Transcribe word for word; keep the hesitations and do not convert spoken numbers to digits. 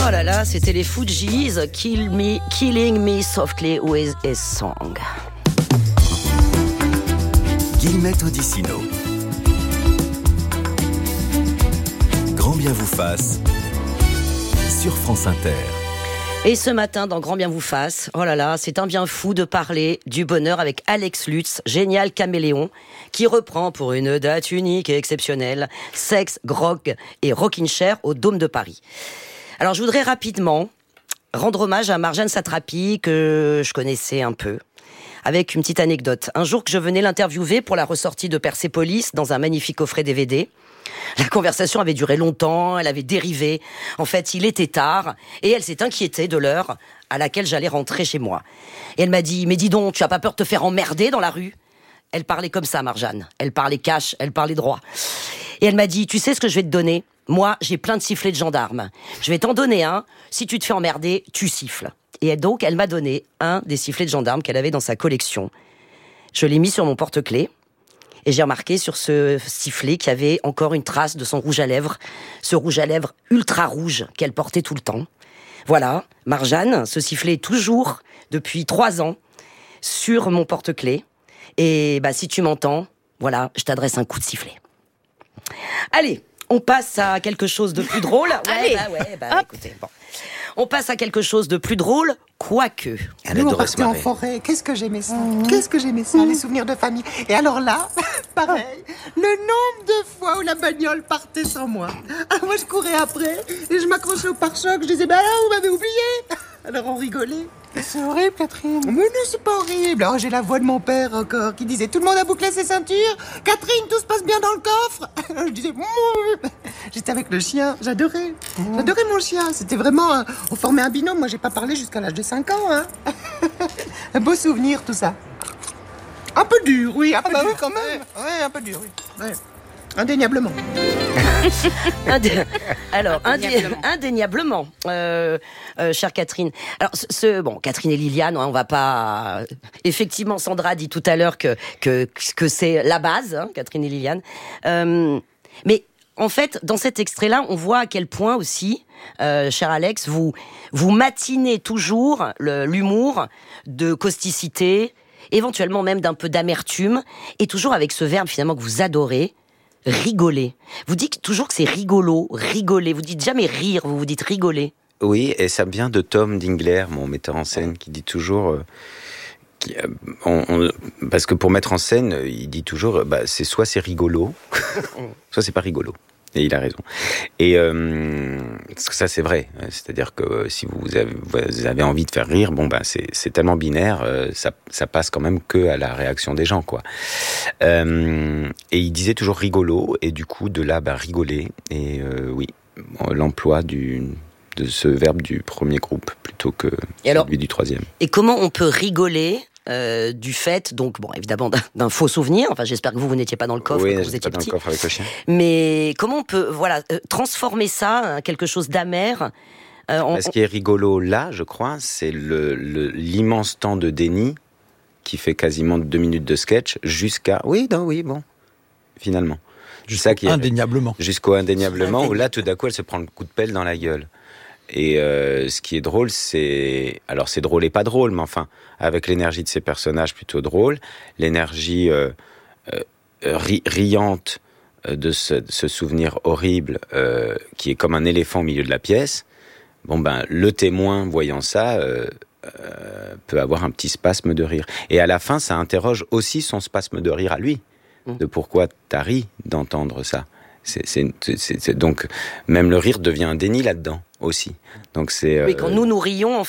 Oh là là, c'était les Fugees, Kill Me, Killing Me Softly with a Song. Guillemette Odissino. Grand bien vous fasse sur France Inter. Et ce matin, dans Grand bien vous fasse, oh là là, c'est un bien fou de parler du bonheur avec Alex Lutz, génial caméléon, qui reprend pour une date unique et exceptionnelle Sex, Grog et Rockin' Chair au Dôme de Paris. Alors je voudrais rapidement rendre hommage à Marjane Satrapi, que je connaissais un peu, avec une petite anecdote. Un jour que je venais l'interviewer pour la ressortie de Persepolis dans un magnifique coffret D V D, la conversation avait duré longtemps, elle avait dérivé. En fait, il était tard et elle s'est inquiétée de l'heure à laquelle j'allais rentrer chez moi. Et elle m'a dit « Mais dis donc, tu as pas peur de te faire emmerder dans la rue ?» Elle parlait comme ça, Marjane. Elle parlait cash, elle parlait droit. Et elle m'a dit « Tu sais ce que je vais te donner ? Moi, j'ai plein de sifflets de gendarmes. Je vais t'en donner un. Si tu te fais emmerder, tu siffles. » Et donc, elle m'a donné un des sifflets de gendarmes qu'elle avait dans sa collection. Je l'ai mis sur mon porte-clés. Et j'ai remarqué sur ce sifflet qu'il y avait encore une trace de son rouge à lèvres. Ce rouge à lèvres ultra rouge qu'elle portait tout le temps. Voilà, Marjane, ce sifflet est toujours, depuis trois ans, sur mon porte-clés. Et bah, si tu m'entends, voilà, je t'adresse un coup de sifflet. Allez, on passe à quelque chose de plus drôle. Ouais, Allez, bah ouais, bah écoutez, bon. On passe à quelque chose de plus drôle, quoique. Elle Nous, on partait en forêt. Qu'est-ce que j'aimais ça mmh. Qu'est-ce que j'aimais ça, mmh. les souvenirs de famille. Et alors là, pareil, le nombre de fois où la bagnole partait sans moi. Alors moi, je courais après et je m'accrochais au pare-choc. Je disais, bah là, vous m'avez oublié. Alors on rigolait. C'est horrible, Catherine. Mais non, c'est pas horrible. Alors j'ai la voix de mon père encore qui disait, tout le monde a bouclé ses ceintures. Catherine, tout se passe bien dans le coffre. Alors je disais, Mouh. J'étais avec le chien. J'adorais. Mmh. J'adorais mon chien. C'était vraiment, euh, on formait un binôme. Moi, j'ai pas parlé jusqu'à l'âge de cinq ans. Hein. Un beau souvenir, tout ça. Un peu dur, oui. Un peu ah bah dur oui, quand même. Ouais, un peu dur, oui. Ouais. Indéniablement. Indé... Alors, indéniablement, indéniablement euh, euh, chère Catherine. Alors, ce, ce, bon, Catherine et Liliane, on va pas. Effectivement, Sandra dit tout à l'heure que que que c'est la base, hein, Catherine et Liliane. Euh, mais en fait, dans cet extrait-là, on voit à quel point aussi, euh, cher Alex, vous vous matinez toujours le, l'humour de causticité, éventuellement même d'un peu d'amertume, et toujours avec ce verbe finalement que vous adorez. Rigoler. Vous dites toujours que c'est rigolo, rigoler. Vous dites jamais rire, vous vous dites rigoler. Oui, et ça vient de Tom Dingler, mon metteur en scène, qui dit toujours... Euh, qui, euh, on, on, parce que pour mettre en scène, il dit toujours, bah, c'est soit c'est rigolo, soit c'est pas rigolo. Et il a raison. Et euh, ça, c'est vrai. C'est-à-dire que si vous avez, vous avez envie de faire rire, bon ben c'est, c'est tellement binaire, euh, ça, ça passe quand même que à la réaction des gens, quoi. Euh, et il disait toujours rigolo, et du coup de là, bah, rigoler. Et euh, oui, l'emploi du de ce verbe du premier groupe plutôt que et celui alors, du troisième. Et comment on peut rigoler? Euh, du fait, donc bon, évidemment, d'un, d'un faux souvenir. Enfin, j'espère que vous, vous n'étiez pas dans le coffre oui, quand vous étiez pas petit. Dans le coffre avec le chien. Mais comment on peut, voilà, euh, transformer ça en quelque chose d'amer euh, on, Ce qui est rigolo là, je crois, c'est le, le, l'immense temps de déni qui fait quasiment deux minutes de sketch jusqu'à, oui, non, oui, bon, finalement. Jusqu'au ça qui est, indéniablement. Jusqu'au indéniablement, où là, tout d'un coup, elle se prend le coup de pelle dans la gueule. Et euh, ce qui est drôle, c'est... Alors, c'est drôle et pas drôle, mais enfin, avec l'énergie de ces personnages plutôt drôle, l'énergie euh, euh, ri- riante de ce, de ce souvenir horrible euh, qui est comme un éléphant au milieu de la pièce, bon ben, le témoin, voyant ça, euh, euh, peut avoir un petit spasme de rire. Et à la fin, ça interroge aussi son spasme de rire à lui, de pourquoi t'as ri d'entendre ça. C'est, c'est, c'est, c'est, donc, même le rire devient un déni là-dedans aussi. Donc c'est, oui, quand euh... nous nous rions, en